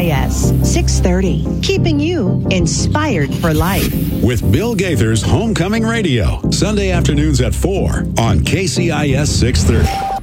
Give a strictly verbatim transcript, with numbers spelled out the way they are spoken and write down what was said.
I S six thirty, keeping you inspired for life. With Bill Gaither's Homecoming Radio, Sunday afternoons at four on K C I S six thirty.